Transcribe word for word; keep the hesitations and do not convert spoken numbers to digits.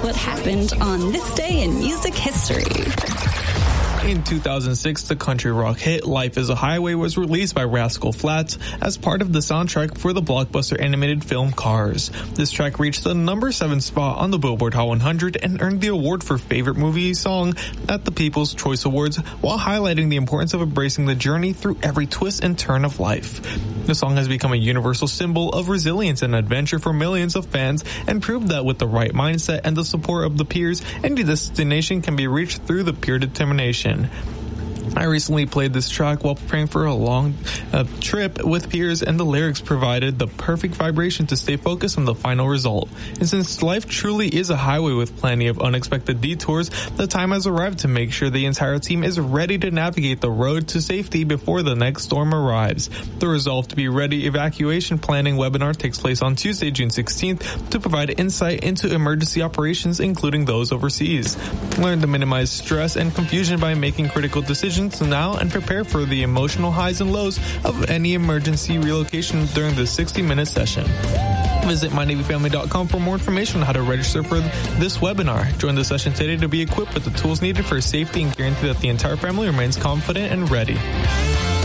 what happened on this day in music history. In two thousand six, the country rock hit Life is a Highway was released by Rascal Flatts as part of the soundtrack for the blockbuster animated film Cars. This track reached the number seven spot on the Billboard Hot one hundred and earned the award for Favorite Movie Song at the People's Choice Awards, while highlighting the importance of embracing the journey through every twist and turn of life. The song has become a universal symbol of resilience and adventure for millions of fans, and proved that with the right mindset and the support of the peers, any destination can be reached through the pure determination. I recently played this track while preparing for a long uh, trip with peers, and the lyrics provided the perfect vibration to stay focused on the final result. And since life truly is a highway with plenty of unexpected detours, the time has arrived to make sure the entire team is ready to navigate the road to safety before the next storm arrives. The Resolve to Be Ready evacuation planning webinar takes place on Tuesday, June sixteenth, to provide insight into emergency operations, including those overseas. Learn to minimize stress and confusion by making critical decisions now and prepare for the emotional highs and lows of any emergency relocation during the sixty minute session. Visit my navy family dot com for more information on how to register for this webinar. Join the session today to be equipped with the tools needed for safety and guarantee that the entire family remains confident and ready.